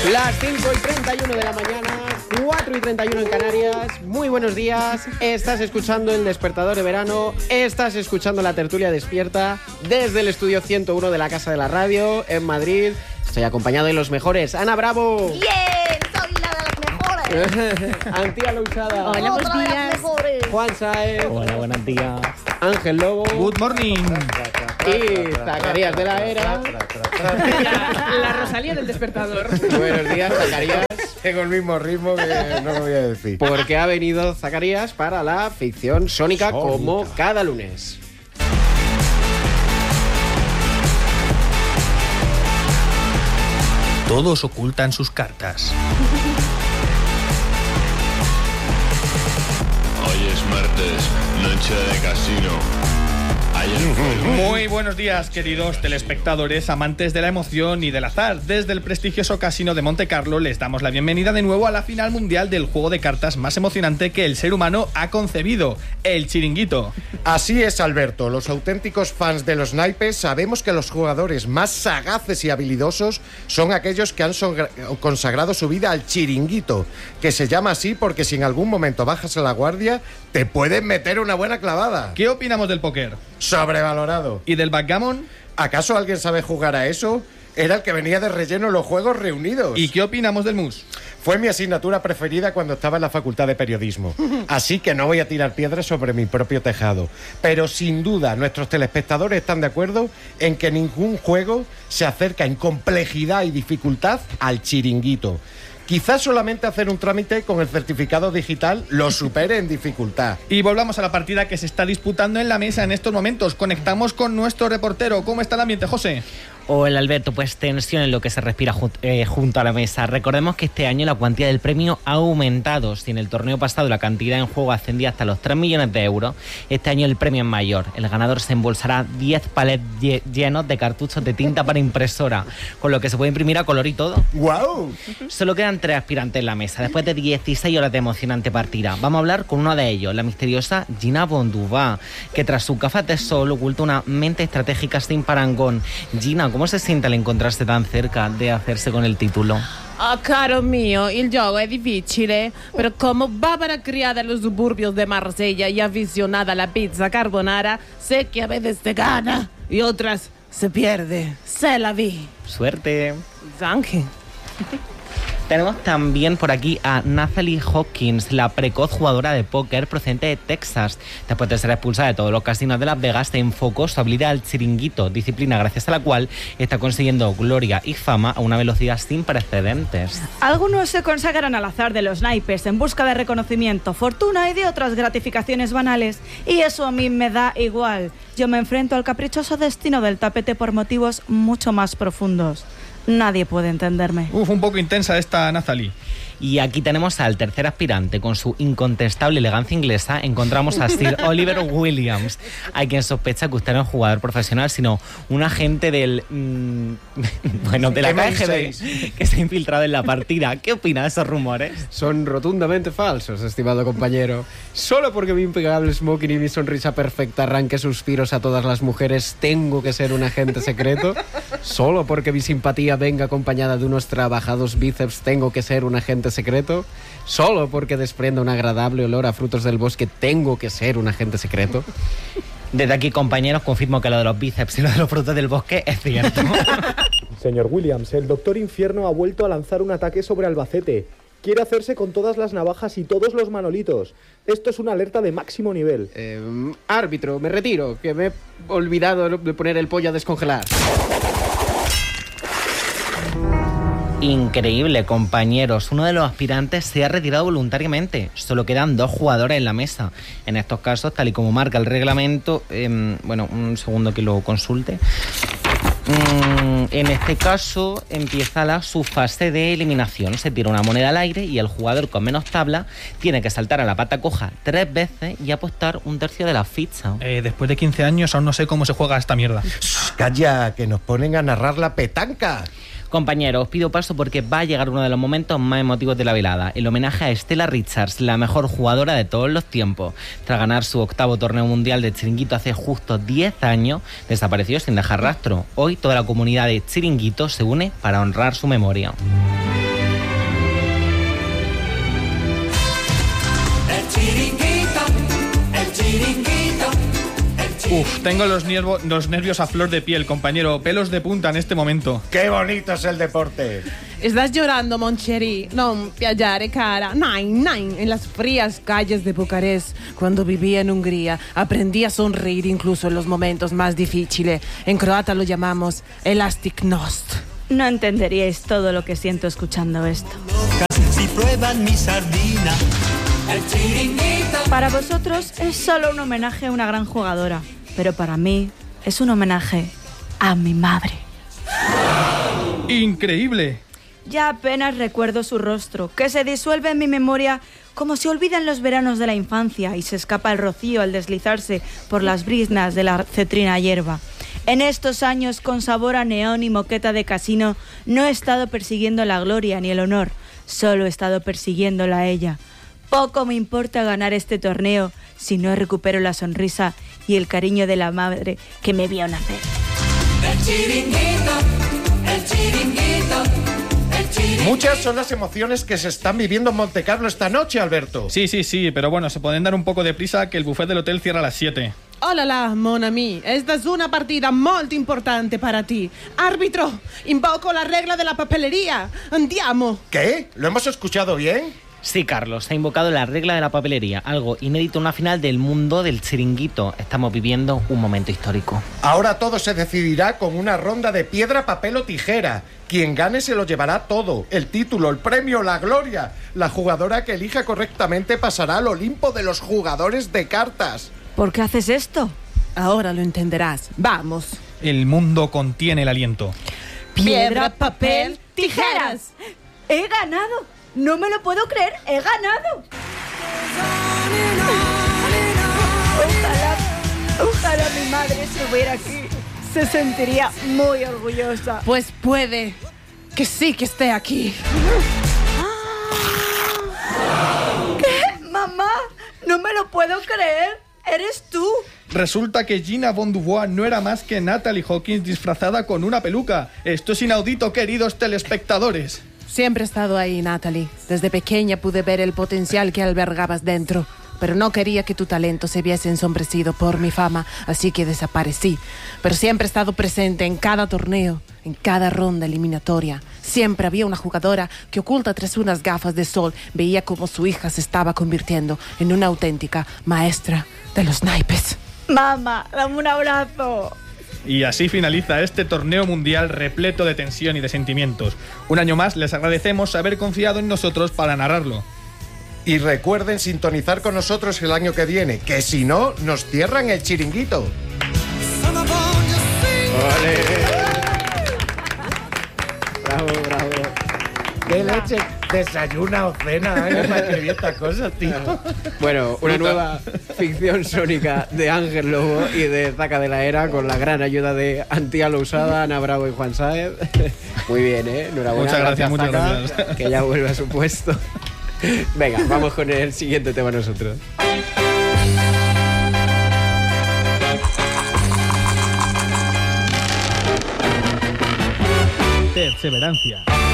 Las 5:31 de la mañana, 4:31 en Canarias. Muy buenos días. Estás escuchando El Despertador de Verano. Estás escuchando La Tertulia Despierta desde el estudio 101 de la Casa de la Radio en Madrid. Estoy acompañado de los mejores. Ana Bravo. ¡Bien! ¡Soy la de las mejores! Antía Lousada. Hola, buenos días. Juan Saez. Hola, buenos días. Ángel Lobo. Good morning. Y Zacarías de la Era. La Rosalía del Despertador. Buenos días, Zacarías. Tengo el mismo ritmo que no lo voy a decir. Porque ha venido Zacarías para la ficción sónica como cada lunes. Todos ocultan sus cartas. Hoy es martes, noche de casino. Muy buenos días, queridos telespectadores, amantes de la emoción y del azar. Desde el prestigioso casino de Monte Carlo les damos la bienvenida de nuevo a la final mundial del juego de cartas más emocionante que el ser humano ha concebido, el chiringuito. Así es, Alberto. Los auténticos fans de los naipes sabemos que los jugadores más sagaces y habilidosos son aquellos que han consagrado su vida al chiringuito, que se llama así porque si en algún momento bajas a la guardia, te pueden meter una buena clavada. ¿Qué opinamos del póker? Sobrevalorado. ¿Y del backgammon? ¿Acaso alguien sabe jugar a eso? Era el que venía de relleno en los Juegos Reunidos. ¿Y qué opinamos del mus? Fue mi asignatura preferida cuando estaba en la Facultad de Periodismo. Así que no voy a tirar piedras sobre mi propio tejado. Pero sin duda, nuestros telespectadores están de acuerdo en que ningún juego se acerca en complejidad y dificultad al chiringuito. Quizás solamente hacer un trámite con el certificado digital lo supere en dificultad. Y volvamos a la partida que se está disputando en la mesa en estos momentos. Conectamos con nuestro reportero. ¿Cómo está el ambiente, José? Hola, Alberto, pues tensión en lo que se respira junto a la mesa. Recordemos que este año la cuantía del premio ha aumentado. Si en el torneo pasado la cantidad en juego ascendía hasta los 3 millones de euros, este año el premio es mayor. El ganador se embolsará 10 palets llenos de cartuchos de tinta para impresora, con lo que se puede imprimir a color y todo. ¡Guau! Solo quedan 3 aspirantes en la mesa, después de 16 horas de emocionante partida. Vamos a hablar con uno de ellos, la misteriosa Gina Bonduvà, que tras sus gafas de sol oculta una mente estratégica sin parangón. Gina, ¿cómo se siente al encontrarse tan cerca de hacerse con el título? Caro mio, il gioco è difficile, pero como bárbara criada en los suburbios de Marsella y aficionada a la pizza carbonara, sé que a veces se gana y otras se pierde. Se la vi. Suerte. Danke. Tenemos también por aquí a Nathalie Hopkins, la precoz jugadora de póker procedente de Texas. Después de ser expulsada de todos los casinos de Las Vegas, se enfocó su habilidad al chiringuito, disciplina gracias a la cual está consiguiendo gloria y fama a una velocidad sin precedentes. Algunos se consagran al azar de los naipes en busca de reconocimiento, fortuna y de otras gratificaciones banales. Y eso a mí me da igual. Yo me enfrento al caprichoso destino del tapete por motivos mucho más profundos. Nadie puede entenderme. Un poco intensa esta Nathalie. Y aquí tenemos al tercer aspirante. Con su incontestable elegancia inglesa encontramos a Sir Oliver Williams. Hay quien sospecha que usted no es jugador profesional, sino un agente del... de la KGB que se ha infiltrado en la partida. ¿Qué opina de esos rumores? Son rotundamente falsos, estimado compañero. Solo porque mi impecable smoking y mi sonrisa perfecta arranque suspiros a todas las mujeres, ¿tengo que ser un agente secreto? Solo porque mi simpatía venga acompañada de unos trabajados bíceps, ¿tengo que ser un agente secreto? Solo porque desprenda un agradable olor a frutos del bosque, ¿tengo que ser un agente secreto? Desde aquí, compañeros, confirmo que lo de los bíceps y lo de los frutos del bosque es cierto. Señor Williams, el Doctor Infierno ha vuelto a lanzar un ataque sobre Albacete. Quiere hacerse con todas las navajas y todos los manolitos. Esto es una alerta de máximo nivel. Árbitro, me retiro, que me he olvidado de poner el pollo a descongelar. Increíble, compañeros. Uno de los aspirantes se ha retirado voluntariamente. Solo quedan 2 jugadores en la mesa. En estos casos, tal y como marca el reglamento... un segundo que lo consulte. En este caso empieza la subfase de eliminación. Se tira una moneda al aire y el jugador con menos tabla tiene que saltar a la pata coja 3 veces y apostar 1/3 de la ficha. Después de 15 años aún no sé cómo se juega esta mierda. ¡Calla, que nos ponen a narrar la petanca! Compañeros, os pido paso porque va a llegar uno de los momentos más emotivos de la velada, el homenaje a Stella Richards, la mejor jugadora de todos los tiempos. Tras ganar su 8º torneo mundial de chiringuito hace justo 10 años, desapareció sin dejar rastro. Hoy toda la comunidad de chiringuito se une para honrar su memoria. Uf, tengo los nervios a flor de piel, compañero. Pelos de punta en este momento. ¡Qué bonito es el deporte! Estás llorando, Moncheri. No, piallare, cara. Nein. En las frías calles de Bucarest, cuando vivía en Hungría, aprendí a sonreír incluso en los momentos más difíciles. En croata lo llamamos elastic nost. No entenderíais todo lo que siento escuchando esto. Si prueban mi sardina. El Chiringuito. Para vosotros es solo un homenaje a una gran jugadora, pero para mí es un homenaje a mi madre. ¡Increíble! Ya apenas recuerdo su rostro, que se disuelve en mi memoria como se olvidan los veranos de la infancia y se escapa el rocío al deslizarse por las briznas de la cetrina hierba. En estos años, con sabor a neón y moqueta de casino, no he estado persiguiendo la gloria ni el honor, solo he estado persiguiéndola a ella. Poco me importa ganar este torneo si no recupero la sonrisa y el cariño de la madre que me vio nacer. El Chiringuito, el Chiringuito, el Chiringuito. Muchas son las emociones que se están viviendo en Montecarlo esta noche, Alberto. Sí, pero bueno, se pueden dar un poco de prisa que el buffet del hotel cierra a las 7. Hola, mon ami. Esta es una partida molto importante para ti. Árbitro, invoco la regla de la papelería. Andiamo. ¿Qué? ¿Lo hemos escuchado bien? Sí, Carlos, ha invocado la regla de la papelería, algo inédito en una final del mundo del Chiringuito. Estamos viviendo un momento histórico. Ahora todo se decidirá con una ronda de piedra, papel o tijera. Quien gane se lo llevará todo. El título, el premio, la gloria. La jugadora que elija correctamente pasará al Olimpo de los jugadores de cartas. ¿Por qué haces esto? Ahora lo entenderás. Vamos. El mundo contiene el aliento. Piedra, papel, tijeras. ¡He ganado! ¡No me lo puedo creer! ¡He ganado! Ojalá mi madre estuviera aquí. Se sentiría muy orgullosa. Pues puede que sí que esté aquí. ¿Qué? ¡Mamá! ¡No me lo puedo creer! ¡Eres tú! Resulta que Gina Von Dubois no era más que Natalie Hawkins disfrazada con una peluca. Esto es inaudito, queridos telespectadores. Siempre he estado ahí, Natalie. Desde pequeña pude ver el potencial que albergabas dentro. Pero no quería que tu talento se viese ensombrecido por mi fama, así que desaparecí. Pero siempre he estado presente en cada torneo, en cada ronda eliminatoria. Siempre había una jugadora que, oculta tras unas gafas de sol, veía cómo su hija se estaba convirtiendo en una auténtica maestra de los naipes. Mamá, dame un abrazo. Y así finaliza este torneo mundial repleto de tensión y de sentimientos. Un año más les agradecemos haber confiado en nosotros para narrarlo. Y recuerden sintonizar con nosotros el año que viene, que si no, nos cierran el chiringuito. ¡Ole! Bravo. ¡Qué leche! Desayuna o cena, ¿eh? Para escribir estas cosas, tío. Bueno, una nueva ficción sónica de Ángel Lobo y de Zaca de la Era con la gran ayuda de Antía Lousada, Ana Bravo y Juan Sáez. Muy bien, ¿eh? Enhorabuena. Muchas Zaca, gracias. Que ya vuelve a su puesto. Venga, vamos con el siguiente tema nosotros. Perseverancia.